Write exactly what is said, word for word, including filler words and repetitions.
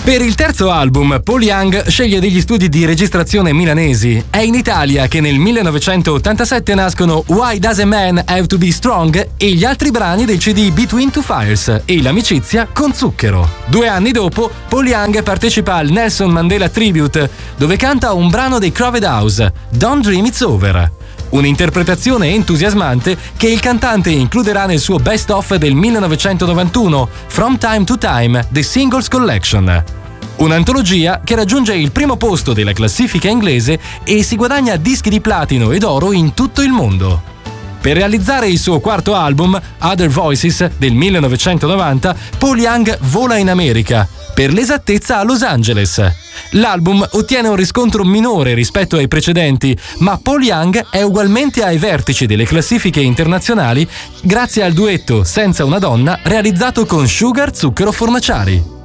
Per il terzo album, Paul Young sceglie degli studi di registrazione milanesi. È in Italia che nel millenovecentottantasette nascono Why Does a Man Have to Be Strong e gli altri brani del C D Between Two Fires e L'amicizia con zucchero. Due anni dopo, Paul Young partecipa al Nelson Mandela Tribute, dove canta un brano dei Crowded House, Don't Dream It's Over. Un'interpretazione entusiasmante che il cantante includerà nel suo best of del millenovecentonovantuno, From Time to Time, The Singles Collection. Un'antologia che raggiunge il primo posto della classifica inglese e si guadagna dischi di platino ed oro in tutto il mondo. Per realizzare il suo quarto album, Other Voices, del millenovecentonovanta, Paul Young vola in America, per l'esattezza a Los Angeles. L'album ottiene un riscontro minore rispetto ai precedenti, ma Paul Young è ugualmente ai vertici delle classifiche internazionali grazie al duetto Senza una donna realizzato con Sugar Zucchero Fornaciari.